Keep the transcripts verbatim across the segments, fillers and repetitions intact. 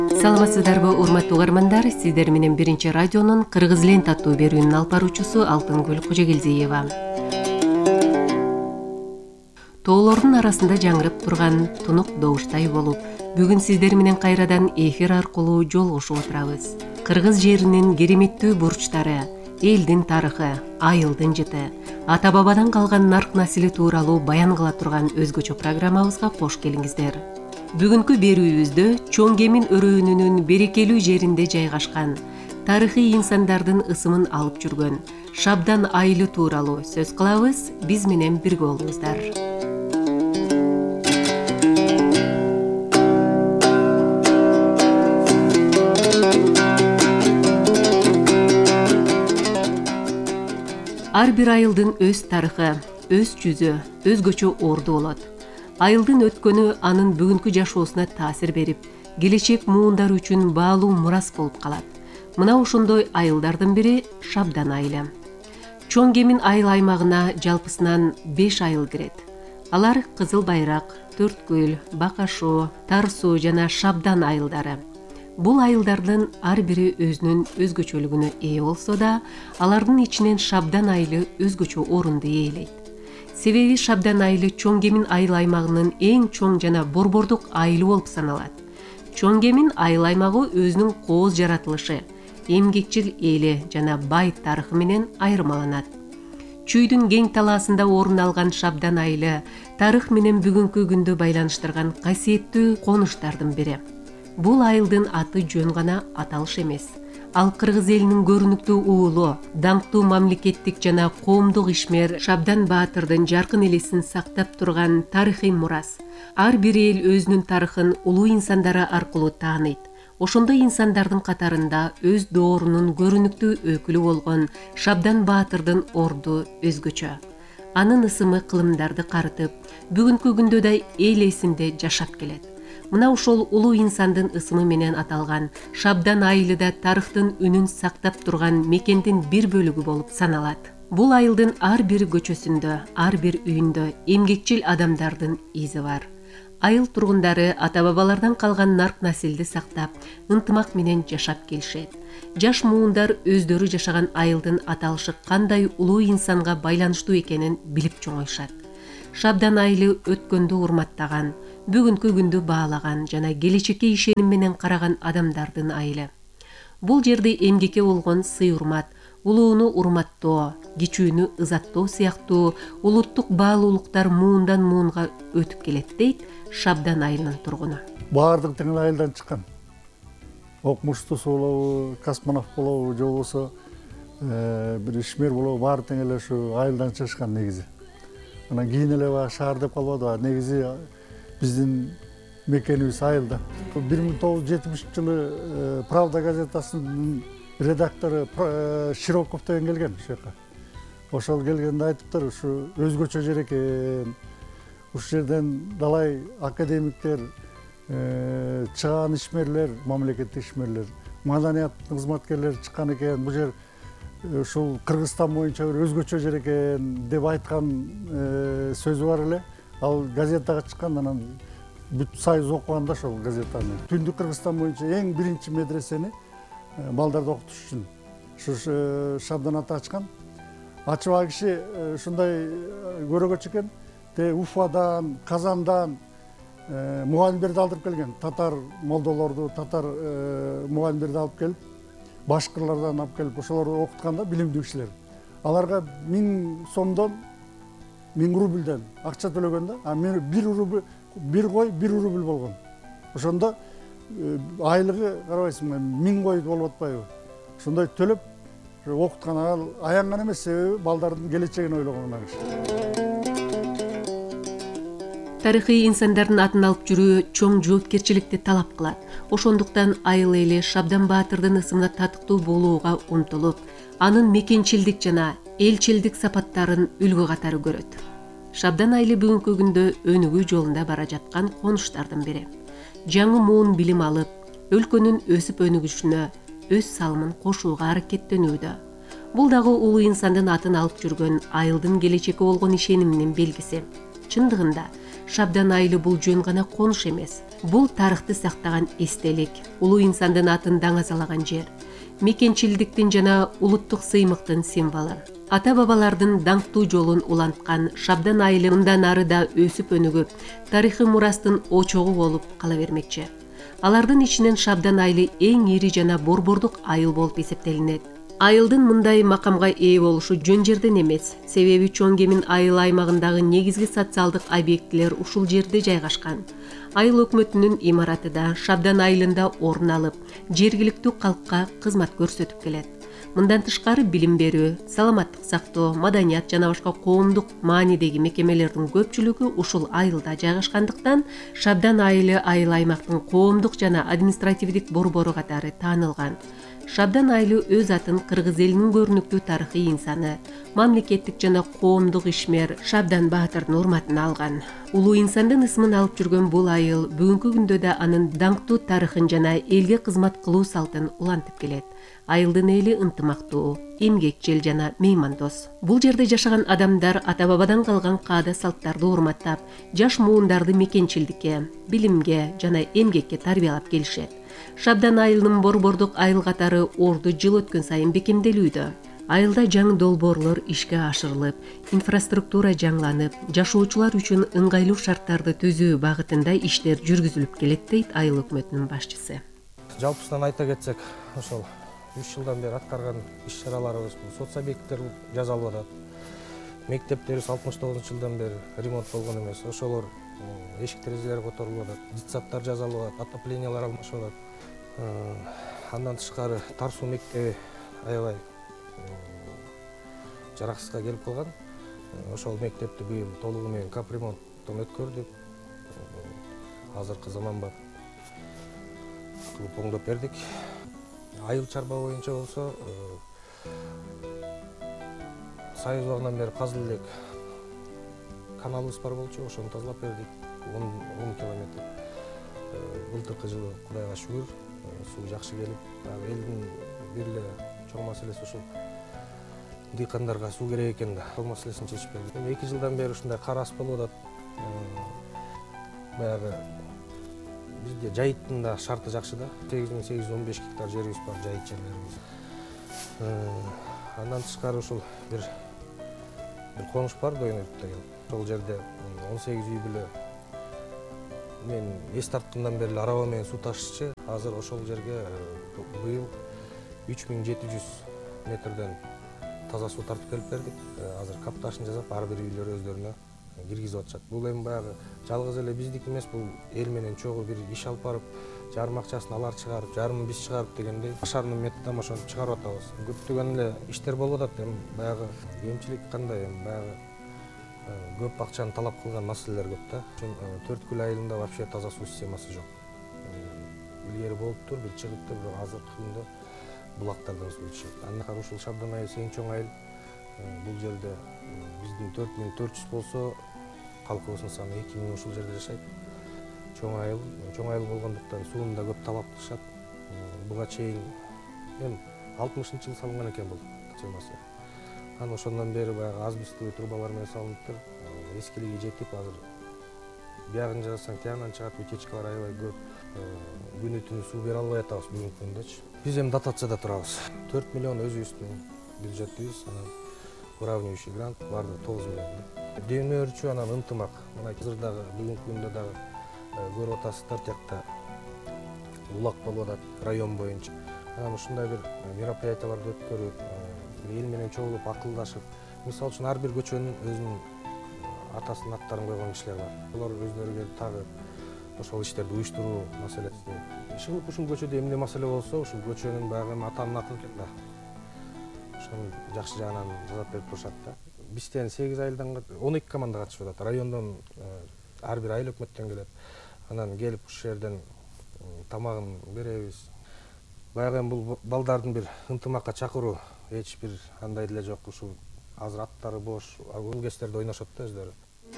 Саламатсыздарбы урматтуу угармандар, сиздер менен биринчи радионун Кыргыз лента аттуу берүүнүн алып баруучусу Алтынгүл Кожогелдиева. Тоолордун арасында жаңырып турган тунук добуштай болуп, бүгүн сиздер менен кайрадан эфир аркылуу жолугушуп отурабыз. Кыргыз жеринин кереметтүү бурчтары, элдин тарыхы, айылдын жыты, ата бабадан калган нарк насили тууралуу баян кыла турган өзгөчө программабызга кош келиңиздер. Бүгүнкү берүүбүздө Чоң Кемин өрөөнүнүн берекелүү жеринде жайгашкан, тарыхый инсандардын ысымын алып жүргөн Шабдан айылы тууралуу сөз кылабыз. Биз менен бирге болуңуздар. Ар бир айылдын өз тарыхы, өз жүзү, өзгөчө орду болот. Айылдын өткөнү анын бүгүнкү жашоосуна таасир берип, келечек муундар үчүн баалуу мурас болуп калат. Мына ошондой айылдардын бири Шабдан айылы. Чоң Кемин айыл аймагына жалпысынан беш айыл кирет. Алар Кызыл Байрак, Төрткөл, Бакашоо, Тар суу жана Шабдан айылдары. Бул айылдардын ар бири өзүнүн өзгөчөлүгүнө ээ болсо да, алардын ичинен Шабдан айылы өзгөчө орунду ээлейт. Себеби Шабдан айылы Чоң Кемин айыл аймагынын эң чоң жана борбордук айылы болуп саналат. Чоң Кемин айыл аймагы өзүнүн кооз жаратылышы, эмгекчил эли жана бай тарыхы менен айырмаланат. Чүйдүн кең талаасында орун алган Шабдан айылы тарых менен бүгүнкү күндү байланыштырган касиеттүү конуштардын бири. Бул айылдын аты жөн гана аталыш эмес. Ал Кыргыз элинин көрүнүктүү уулу, даңктуу мамлекеттик жана коомдук ишмер Шабдан Баатырдын жаркын элесин сактап турган тарыхый мурас. Ар бир эл өзүнүн тарыхын улуу инсандары аркылуу тааныйт. Ошондой инсандардын катарында өз доорунун көрүнүктүү өкүлү болгон Шабдан Баатырдын орду өзгөчө. Анын ысымы кылымдарды карытып, бүгүнкү күндө да эл эсинде жашап келет. Мына ошол улуу инсандын ысымы менен аталган Шабдан айылы да тарыхтын үнүн сактап турган мекендин бир бөлүгү болуп саналат. Бул айылдын ар бир көчөсүндө, ар бир үйүндө эмгекчил адамдардын изи бар. Айыл тургундары ата бабалардан калган нарк насилди сактап, ынтымак менен жашап келишет. Жаш муундар өздөрү жашаган айылдын аталышы кандай улуу инсанга байланыштуу экенин билип чоңоюшат. Шабдан айылы өткөндү урматтаган, бүгүнкү күндү баалаган жана келечекке ишеним менен караган адамдардын айылы. Бул жерде эмгекке болгон сый урмат, улууну урматтоо, кичүүнү ызаттоо сыяктуу улуттук баалуулуктар муундан муунга өтүп келет, дейт Шабдан айылынын тургуну. Баардык тең айылдан чыккан. Окмуштуусу болобу, космонавт болобу, же болбосо бир ишмер болобу, баары тең эле ушу айылдан чыгышкан негизи. Анан кийин эле баягы шаар деп калбады, негизи биздин мекенибиз айылда. бир миң тогуз жүз жетимишинчи жылы Правда газетасынын редактору Широков деген келген ушул жака. Ошол келгенде айтыптыр, ушу өзгөчө жер экен. Ушул жерден далай академиктер, чыгаан ишмерлер, мамлекеттик ишмерлер, маданияттын кызматкерлери чыккан экен. Бул жер ушул Кыргызстан боюнча бир өзгөчө жер экен деп айткан сөзү бар эле. Ал газетага чыккан, анан бүт союз окуганда ошол газетаны. Түндүк Кыргызстан боюнча эң биринчи медресени балдарды окутуш үчүн ушу Шабдан ата ачкан. Ачып ал киши ушундай көрөгөч экен. Те Уфадан, Казандан мугалимдерди алдырып келген. Татар молдолорду, татар мугалимдерди алып келип, башкырлардан алып келип, ошолорду окутканда билимдүү кишилер. Аларга миң сомдон, миң рубльден акча төлөгөндө, а бир рубль, бир кой бир рубль болгон. Ошондо айлыгы карабайсыңбы, миң кой болуп атпайбы? Ошондой төлөп окуткан. Ал аянган эмес, себеби балдардын келечегин ойлогон киши. Тарыхый инсандардын атын алып жүрүү чоң жоопкерчиликти талап кылат. Ошондуктан айыл эли Шабдан Баатырдын ысымына татыктуу болууга умтулуп, анын мекенчилдик жана элчилдик сапаттарын үлгү катары көрөт. Шабдан айылы бүгүнкү күндө өнүгүү жолунда бара жаткан конуштардын бири. Жаңы муун билим алып, өлкөнүн өсүп өнүгүшүнө өз салымын кошууга аракеттенүүдө. Бул дагы улуу инсандын атын алып жүргөн айылдын келечекке болгон ишениминин белгиси. Чындыгында Шабдан айылы бул жөн гана конуш эмес, Бул тарыхты сактаган эстелик, улуу инсандын атын даңазалаган жер, мекенчилдиктин жана улуттук сыймыктын символу. Ата бабалардын даңктуу жолун уланткан Шабдан айылы мындан ары да өсүп өнүгүп, тарыхый мурастын очогу болуп кала бермекчи. Алардын ичинен Шабдан айылы эң ири жана борбордук айыл болуп эсептелинет. Айылдын мындай макамга ээ болушу жөн жерден эмес, себеби Чоң Кемин айыл аймагындагы негизги социалдык объектилер ушул жерде жайгашкан. Айыл өкмөтүнүн имараты да Шабдан айылында орун алып, жергиликтүү калкка кызмат көрсөтүп келет. Мындан тышкары билим берүү, саламаттык сактоо, маданият жана башка коомдук маанидеги мекемелердин көпчүлүгү ушул айылда жайгашкандыктан Шабдан айылы айыл аймактын коомдук жана административдик борбору катары таанылган. Шабдан айылы өз атын кыргыз элинин көрүнүктүү тарыхый инсаны, мамлекеттик жана коомдук ишмер Шабдан Баатырдын урматына алган. Улуу инсандын ысмын алып жүргөн бул айыл бүгүнкү күндө да анын даңктуу тарыхын жана элге кызмат кылуу салтын улантып келет. Айылдын эли ынтымактуу, эмгекчил жана меймандос. Бул жерде жашаган адамдар ата бабадан калган каада салттарды урматтап, жаш муундарды мекенчилдикке, билимге жана эмгекке тарбиялап келишет. Шабдан айылынын борбордук айыл катары орду жыл өткөн сайын бекемделүүдө. Айылда жаңы долбоорлор ишке ашырылып, инфраструктура жаңланып, жашоочулар үчүн ыңгайлуу шарттарды түзүү багытында иштер жүргүзүлүп келет дейт айыл өкмөтүнүн башчысы. Жалпысынан айта кетсек, ошол үч жылдан бери аткарган иш-чараларыбыз соц объекттер жасалып атат. Мектептерибиз алтымыш тогузунчу жылдан бери ремонт болгон эмес. Ошолор эшик терезелери которулуп атат, детсадтар жасалып атат, отоплениялар алмашып атат. Андан тышкары Тар суу мектеби аябай жараксызга келип калган. Ошол мектепти быйыл толугу менен капремонттон өткөрдүк. Азыркы заманбап кылып оңдоп бердик. Айыл чарба боюнча болсо Союз убагынан бери казыл элек каналыбыз бар болчу, ошону тазалап бердик. он километр. Былтыркы жылы Кудайга шүгүр, суу жакшы келип, элдин бир эле чоң маселеси ушул дыйкандарга суу керек экен да, сол маселесин чечип бердик. Эми эки жылдан бери ушундай кар ас болуп атат. Баягы бизде жайыттын да шарты жакшы да. сегиз миң сегиз жүз он беш гектар жерибиз бар, жайыт жерлерибиз. Андан тышкары ушул бир бир коңуш бар Дойнуртта. Ошол жерде он сегиз үй бүлө мен эс тарткандан бери араба менен суу ташчы. Азыр ошол жерге быйыл үч миң жети жүз метрден таза суу тартып келип бердик. Азыр капташын жасап, ар бир үйлөр өздөрүнө киргизип атышат. Бул эми баягы жалгыз эле биздики эмес, бул эл менен чогуу бир иш алып барып, жарым акчасын алар чыгарып, жарымын биз чыгарып дегендей башарынын методдон ошону чыгарып атабыз. Көптөгөн эле иштер болуп атат. Эми баягы эмчилик кандай, эми баягы көп акчаны талап кылган маселелер көп да. Төрткүл айылында вообще таза суу системасы жок. Илгери болуптур, бир чыгыптыр, бирок азыркы күндө булактардан суу ичет. Андан тышкары ушул Шабдан айылы эң чоң айыл. Бул жерде биздин төрт миң төрт жүз болсо, калкыбыздын саны эки миң ушул жерде жашайт. Чоң айыл, чоң айыл болгондуктан сууну да көп талап кылышат. Буга чейин эми алтымышынчы жылы салынган экен бул темасы. Анан ошондон бери баягы асбестовый трубалар менен салынып, эскилиги жетип, азыр биягын жасасаң тиягынан чыгат, утечкалар аябай көп. Күнү түнү суу бере албай атабыз бүгүнкү күндөчү. Биз эми дотацияда турабыз. төрт миллион өзүбүздүн бюджетибиз, анан уравнивающий грант барды тогуз миллион. Демне өрчү, анан ынтымак. Мына азыр дагы бүгүнкү күндө дагы көрүп атасыздар, тиякта улак болуп атат район боюнча. Анан ушундай бир мероприятияларды өткөрүп, эл менен чогулуп, акылдашып, мисалы үчүн ар бир көчөнүн өзүнүн атасынын аттарын койгон кишилер бар. Булар өздөрүгө тагы ошол иштерди уюштуруу маселеси. Иши ушул көчөдө эмне маселе болсо, ушул көчөнүн баягы атанын аты экен да. Ошону жакшы жагынан жасап берип турушат да. Бизден сегиз айылдан он эки команда катышып атат. Райондон ар бир айыл өкмөттөн келет. Анан келип ушул жерден тамагын беребиз. Баягы эми бул балдардын бир ынтымакка чакыруу, эч бир андай деле жок. Ушул азыр аттары бош, унгестерде ойношот да өздөрү.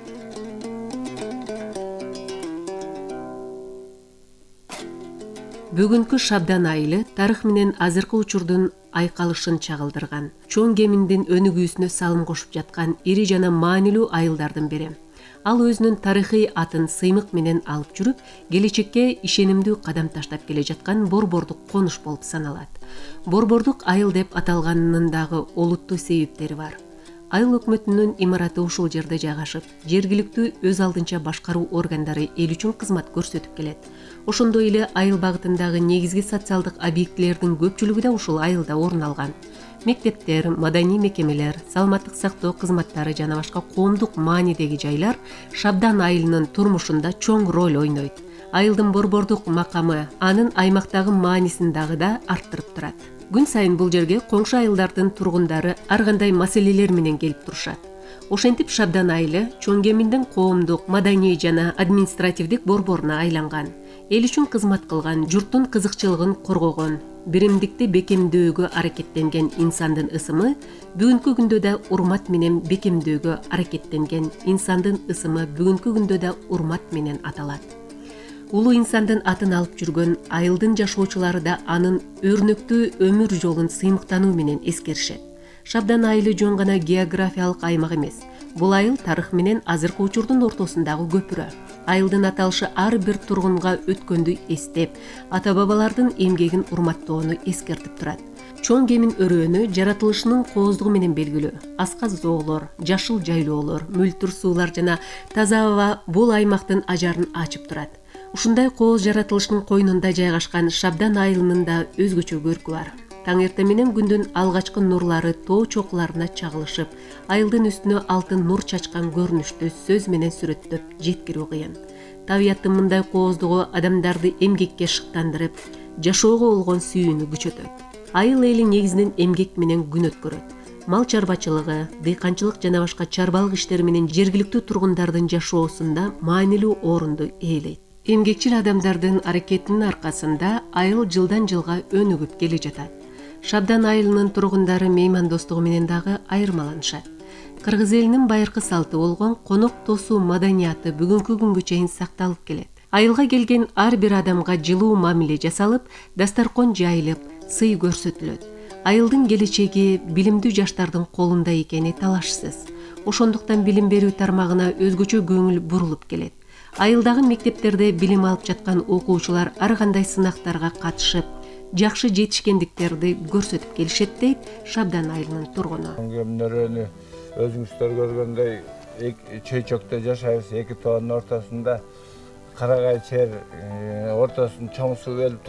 Бүгүнкү Шабдан айылы тарых менен азыркы учурдун айкалышын чагылдырган, Чоң Кеминдин өнүгүүсүнө салым кошуп жаткан ири жана маанилүү айылдардын бири. Ал өзүнүн тарыхый атын сыймык менен алып жүрүп, келечекке ишенимдүү кадам таштап келе жаткан борбордук конуш болуп саналат. Борбордук айыл деп аталганынын дагы олуттуу себептери бар. Айыл өкмөтүнүн имараты ушул жерде жайгашып, жергиликтүү өз алдынча башкаруу органдары эл үчүн кызмат көрсөтүп келет. Ошондой эле айыл багытындагы негизги социалдык объектилердин көпчүлүгү да ушул айылда орун алган. Мектептер, маданий мекемелер, саламаттык сактоо кызматтары жана башка коомдук маанидеги жайлар Шабдан айылынын турмушунда чоң роль ойнойт. Айылдын борбордук макамы анын аймактагы маанисин дагы да арттырып турат. Күн сайын бул жерге коңшу айылдардын тургундары ар кандай маселелер менен келип турушат. Ошентип Шабдан айылы Чоң Кеминдин коомдук, маданий жана административдик борборуна айланган. Эл үчүн кызмат кылган, журттун кызыкчылыгын коргогон, биримдикти бекемдөөгө аракеттенген инсандын ысымы бүгүнкү күндө да урмат менен бекемдөөгө аракеттенген инсандын ысымы бүгүнкү күндө да урмат менен аталат. Улуу инсандын атын алып жүргөн айылдын жашоочулары да анын өрнөктүү өмүр жолун сыймыктануу менен эскеришет. Шабдан айылы жөн гана географиялык аймак эмес. Бул айыл тарых менен азыркы учурдун ортосундагы көпүрө. Айылдын аталышы ар бир тургунга өткөндү эстеп, ата-бабалардын эмгегин урматтоону эскертип турат. Чоң Кемин өрөөнү жаратылышынын кооздугу менен белгилүү. Асказ зоолор, жашыл жайлоолор, мөлтүр суулар жана таза аба бул аймактын ажарын ачып турат. Ушундай кооз жаратылыштын койнунда жайгашкан Шабдан айылынын да өзгөчө көркү бар. Таң эртең менен күндүн алгачкы нурлары тоо чокуларына чагылышып, айылдын үстүнө алтын нур чачкан көрүнүштү сөз менен сүрөттөп жеткирүү кыйын. Табияттын мындай кооздугу адамдарды эмгекке шыктандырып, жашоого болгон сүйүүнү күчөтөт. Айыл эли негизинен эмгек менен күн өткөрөт. Мал чарбачылыгы, дыйканчылык жана башка чарбалык иштери менен жергиликтүү тургундардын жашоосунда маанилүү орунду ээлейт. Эмгекчил адамдардын аракетинин аркасында айыл жылдан жылга өнүгүп келе жатат. Шабдан айылынын тургундары меймандостугу менен дагы айырмаланышат. Кыргыз элинин байыркы салты болгон конок тосуу маданияты бүгүнкү күнгө чейин сакталып келет. Айылга келген ар бир адамга жылуу мамиле жасалып, дастаркон жайылып, сый көрсөтүлөт. Айылдын келечеги билимдүү жаштардын колунда экени талашсыз. Ошондуктан билим берүү тармагына өзгөчө көңүл бурулуп келет. Айылдагы мектептерде билим алып жаткан окуучулар ар кандай сынактарга катышып, жакшы жетишкендиктерди көрсөтүп келишет дейт Шабдан айылынын тургуну. Кемнөрөнү өзүңүздөр көргөндөй чөйчөктө жашайбыз, эки тоонун ортосунда карагай чер ортосун чоң суу келип